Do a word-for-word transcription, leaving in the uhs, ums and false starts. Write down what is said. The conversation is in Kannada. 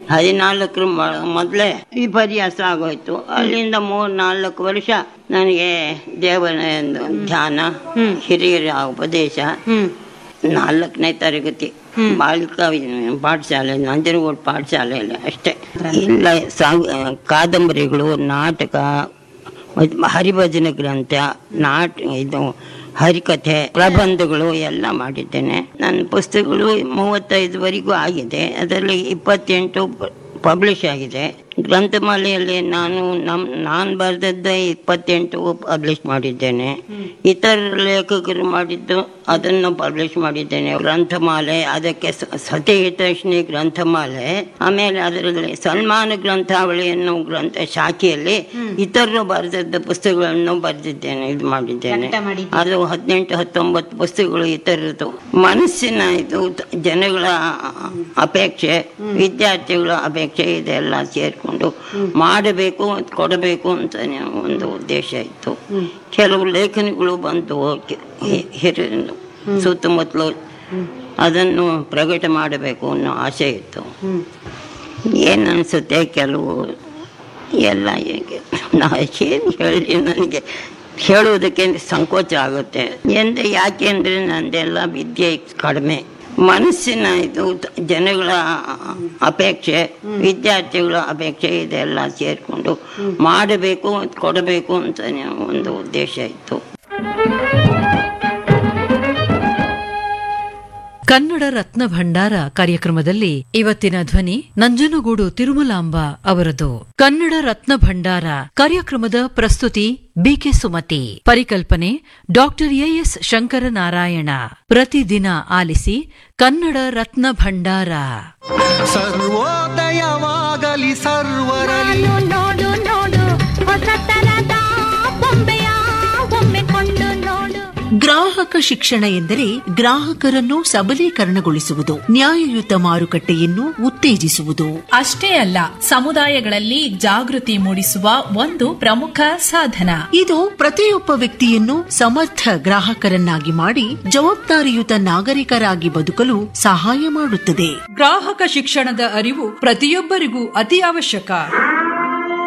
ಹದಿನಾಲ್ಕರ ಮೊದಲೇ ವಿಪರ್ಯಾಸ ಆಗೋಯ್ತು. ಅಲ್ಲಿಂದ ಮೂರ್ ನಾಲ್ಕು ವರ್ಷ ನನಗೆ ದೇವರ ಧ್ಯಾನ, ಹಿರಿಯರ ಉಪದೇಶ, ನಾಲ್ಕನೇ ತರಗತಿ ಬಾಲಿಕಾ ಪಾಠಶಾಲೆ, ನಂಜನಗೂಡು ಪಾಠಶಾಲೆಯಲ್ಲಿ ಅಷ್ಟೇ. ಇಲ್ಲ ಕಾದಂಬರಿಗಳು, ನಾಟಕ, ಹರಿಭಜನೆ ಗ್ರಂಥ, ನಾಟ ಇದು ಹರಿಕಥೆ, ಪ್ರಬಂಧಗಳು ಎಲ್ಲ ಮಾಡಿದ್ದೇನೆ. ನನ್ನ ಪುಸ್ತಕಗಳು ಮೂವತ್ತೈದುವರೆಗೂ ಆಗಿದೆ. ಅದರಲ್ಲಿ ಇಪ್ಪತ್ತೆಂಟು ಪಬ್ಲಿಷ್ ಆಗಿದೆ. ಗ್ರಂಥಮಾಲೆಯಲ್ಲಿ ನಾನು ನಮ್ ನಾನು ಬರೆದದ್ದೇ ಇಪ್ಪತ್ತೆಂಟು ಪಬ್ಲಿಷ್ ಮಾಡಿದ್ದೇನೆ. ಇತರ ಲೇಖಕರು ಮಾಡಿದ್ದು ಅದನ್ನು ಪಬ್ಲಿಷ್ ಮಾಡಿದ್ದೇನೆ. ಗ್ರಂಥಮಾಲೆ, ಅದಕ್ಕೆ ಸತಿಹಿತೈಷಿಣಿ ಗ್ರಂಥಮಾಲೆ, ಆಮೇಲೆ ಅದರಲ್ಲಿ ಸನ್ಮಾನ ಗ್ರಂಥಾವಳಿ ಅನ್ನೋ ಗ್ರಂಥ ಶಾಖೆಯಲ್ಲಿ ಇತರರು ಬರೆದದ್ದ ಪುಸ್ತಕಗಳನ್ನು ಬರೆದಿದ್ದೇನೆ, ಇದು ಮಾಡಿದ್ದೇನೆ. ಅದು ಹದಿನೆಂಟು ಹತ್ತೊಂಬತ್ತು ಪುಸ್ತಕಗಳು ಇತರದ್ದು. ಮನಸ್ಸಿನ ಇದು ಜನಗಳ ಅಪೇಕ್ಷೆ, ವಿದ್ಯಾರ್ಥಿಗಳ ಅಪೇಕ್ಷೆ ಇದೆಲ್ಲ ಸೇರ್ಕೊಂಡು ಮಾಡಬೇಕು, ಕೊಡಬೇಕು ಅಂತ ಒಂದು ಉದ್ದೇಶ ಇತ್ತು. ಕೆಲವು ಲೇಖನಗಳು ಬಂತು ಹಿರಿಯ ಸುತ್ತಮುತ್ತಲು, ಅದನ್ನು ಪ್ರಕಟ ಮಾಡಬೇಕು ಅನ್ನೋ ಆಸೆ ಇತ್ತು. ಏನನ್ಸುತ್ತೆ ಕೆಲವು ಎಲ್ಲ ಹೇಗೆ ನಾ ಏನು ಹೇಳಿ ನನಗೆ ಹೇಳುವುದಕ್ಕೆ ಸಂಕೋಚ ಆಗುತ್ತೆ. ಎಂದ್ರೆ ಯಾಕೆ ಅಂದರೆ ನಂದೆಲ್ಲ ವಿದ್ಯೆ ಕಡಿಮೆ. ಮನಸ್ಸಿನ ಇದು ಜನಗಳ ಅಪೇಕ್ಷೆ, ವಿದ್ಯಾರ್ಥಿಗಳ ಅಪೇಕ್ಷೆ ಇದೆಲ್ಲ ಸೇರ್ಕೊಂಡು ಮಾಡಬೇಕು, ಕೊಡಬೇಕು ಅಂತ ಒಂದು ಉದ್ದೇಶ ಇತ್ತು. ಕನ್ನಡ ರತ್ನ ಭಂಡಾರ ಕಾರ್ಯಕ್ರಮದಲ್ಲಿ ಇವತ್ತಿನ ಧ್ವನಿ ನಂಜನಗೂಡು ತಿರುಮಲಾಂಬ ಅವರದು. ಕನ್ನಡ ರತ್ನ ಭಂಡಾರ ಕಾರ್ಯಕ್ರಮದ ಪ್ರಸ್ತುತಿ ಬಿಕೆ ಸುಮತಿ. ಪರಿಕಲ್ಪನೆ ಡಾಕ್ಟರ್ ಎಎಸ್ ಶಂಕರನಾರಾಯಣ. ಪ್ರತಿದಿನ ಆಲಿಸಿ ಕನ್ನಡ ರತ್ನ ಭಂಡಾರ. ಸರ್ವೋದಯವಾಗಲಿ ಸರ್ವರಲಿ, ನೋಡು ನೋಡು ಹೊಸ ತರದ ಬೊಂಬೆಯ ಒಮ್ಮೆ ಕೊಂಡು ನೋಡು. ಗ್ರಾಹಕ ಶಿಕ್ಷಣ ಎಂದರೆ ಗ್ರಾಹಕರನ್ನು ಸಬಲೀಕರಣಗೊಳಿಸುವುದು, ನ್ಯಾಯಯುತ ಮಾರುಕಟ್ಟೆಯನ್ನು ಉತ್ತೇಜಿಸುವುದು. ಅಷ್ಟೇ ಅಲ್ಲ, ಸಮುದಾಯಗಳಲ್ಲಿ ಜಾಗೃತಿ ಮೂಡಿಸುವ ಒಂದು ಪ್ರಮುಖ ಸಾಧನ. ಇದು ಪ್ರತಿಯೊಬ್ಬ ವ್ಯಕ್ತಿಯನ್ನು ಸಮರ್ಥ ಗ್ರಾಹಕರನ್ನಾಗಿ ಮಾಡಿ ಜವಾಬ್ದಾರಿಯುತ ನಾಗರಿಕರಾಗಿ ಬದುಕಲು ಸಹಾಯ ಮಾಡುತ್ತದೆ. ಗ್ರಾಹಕ ಶಿಕ್ಷಣದ ಅರಿವು ಪ್ರತಿಯೊಬ್ಬರಿಗೂ ಅತಿ ಅವಶ್ಯಕ.